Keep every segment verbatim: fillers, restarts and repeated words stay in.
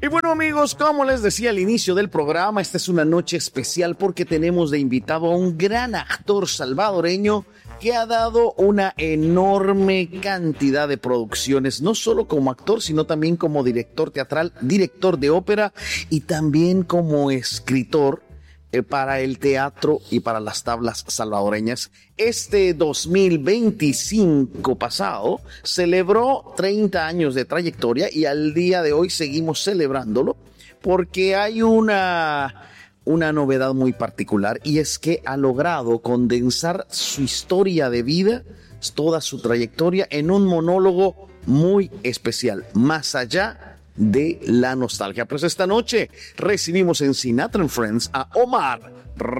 Y bueno, amigos, como les decía al inicio del programa, esta es una noche especial porque tenemos de invitado a un gran actor salvadoreño que ha dado una enorme cantidad de producciones, no solo como actor, sino también como director teatral, director de ópera y también como escritor eh, para el teatro y para las tablas salvadoreñas. Este dos mil veinticinco pasado celebró treinta años de trayectoria y al día de hoy seguimos celebrándolo porque hay una... una novedad muy particular, y es que ha logrado condensar su historia de vida, toda su trayectoria, en un monólogo muy especial, más allá de la nostalgia. Pues esta noche recibimos en Sinatra and Friends a Omar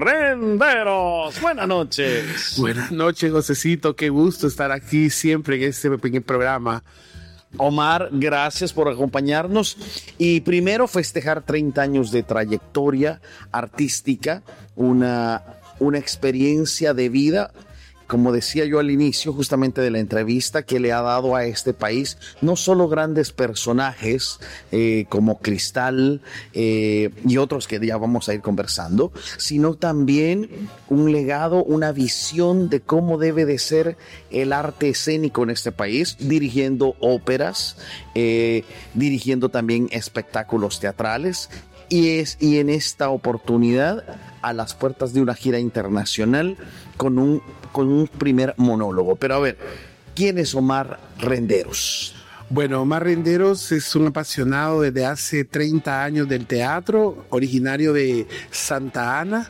Renderos. Buenas noches. Buenas noches, Josecito. Qué gusto estar aquí siempre en este pequeño programa. Omar, gracias por acompañarnos y primero festejar treinta años de trayectoria artística, una, una experiencia de vida, como decía yo al inicio justamente de la entrevista, que le ha dado a este país no solo grandes personajes eh, como Cristal eh, y otros que ya vamos a ir conversando, sino también un legado, una visión de cómo debe de ser el arte escénico en este país, dirigiendo óperas, eh, dirigiendo también espectáculos teatrales. Y, es, y en esta oportunidad, a las puertas de una gira internacional con un, con un primer monólogo. Pero a ver, ¿quién es Omar Renderos? Bueno, Omar Renderos es un apasionado desde hace treinta años del teatro, originario de Santa Ana.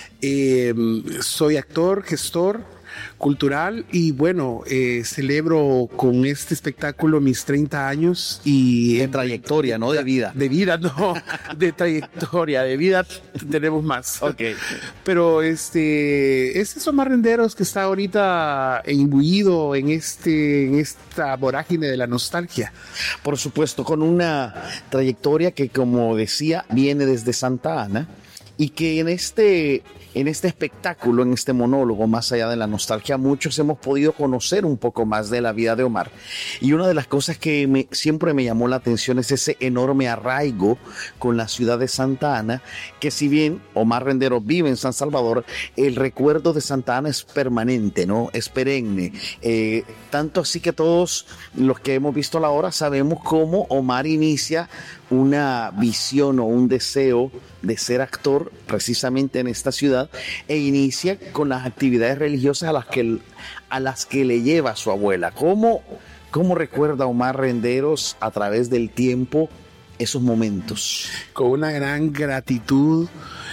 Eh, soy actor, gestor cultural y bueno, eh, celebro con este espectáculo mis treinta años y... De trayectoria, no de vida. De vida, no, de trayectoria, de vida tenemos más. Ok. Pero este, este es Omar Renderos que está ahorita imbuido en, este, en esta vorágine de la nostalgia. Por supuesto, con una trayectoria que, como decía, viene desde Santa Ana y que en este... En este espectáculo, en este monólogo, más allá de la nostalgia, muchos hemos podido conocer un poco más de la vida de Omar. Y una de las cosas que me, siempre me llamó la atención es ese enorme arraigo con la ciudad de Santa Ana, que si bien Omar Renderos vive en San Salvador, el recuerdo de Santa Ana es permanente, ¿no? Es perenne. Eh, tanto así que todos los que hemos visto la obra sabemos cómo Omar inicia una visión o un deseo de ser actor precisamente en esta ciudad e inicia con las actividades religiosas a las que, a las que le lleva su abuela. ¿Cómo, cómo recuerda Omar Renderos a través del tiempo esos momentos? Con una gran gratitud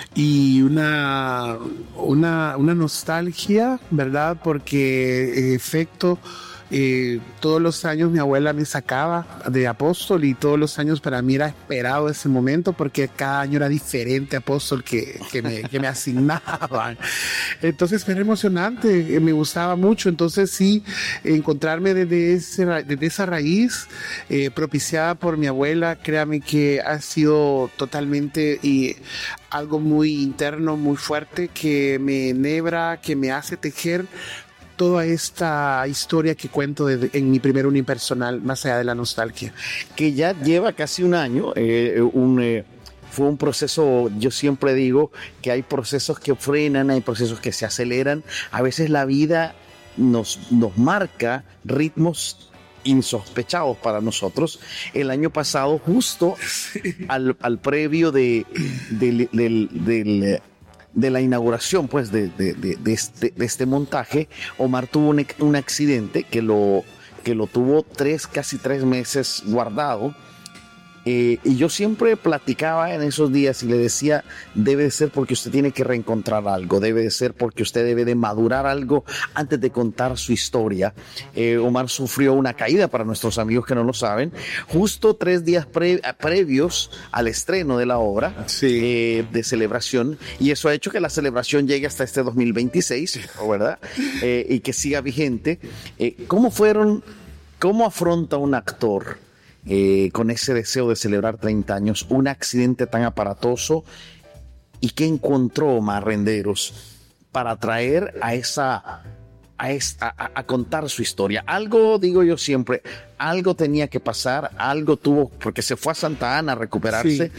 y una, una, una nostalgia, ¿verdad? Porque en efecto... Eh, todos los años mi abuela me sacaba de Apóstol y todos los años para mí era esperado ese momento porque cada año era diferente Apóstol que, que, me, que me asignaban. Entonces era emocionante, me gustaba mucho. Entonces sí, encontrarme desde, ese, desde esa raíz eh, propiciada por mi abuela, créame que ha sido totalmente y algo muy interno, muy fuerte, que me enhebra, que me hace tejer toda esta historia que cuento de, en mi primer unipersonal, más allá de la nostalgia. Que ya lleva casi un año, eh, un, eh, fue un proceso, yo siempre digo que hay procesos que frenan, hay procesos que se aceleran, a veces la vida nos, nos marca ritmos insospechados para nosotros. El año pasado, justo al, al previo de, del... del, del de la inauguración pues de, de, de, de, este, de este montaje, Omar tuvo un, un accidente que lo, que lo tuvo tres, casi tres meses guardado. Eh, y yo siempre platicaba en esos días y le decía, debe de ser porque usted tiene que reencontrar algo, debe de ser porque usted debe de madurar algo antes de contar su historia. Eh, Omar sufrió una caída, para nuestros amigos que no lo saben, justo tres días pre previos al estreno de la obra, sí. eh, de celebración, y eso ha hecho que la celebración llegue hasta este dos mil veintiséis, ¿verdad? Eh, y que siga vigente. Eh, ¿Cómo fueron, cómo afronta un actor Eh, con ese deseo de celebrar treinta años, un accidente tan aparatoso, y qué encontró Omar Renderos para traer a esa a, esta, a, a contar su historia. Algo, digo yo siempre, algo tenía que pasar, algo tuvo, porque se fue a Santa Ana a recuperarse, sí.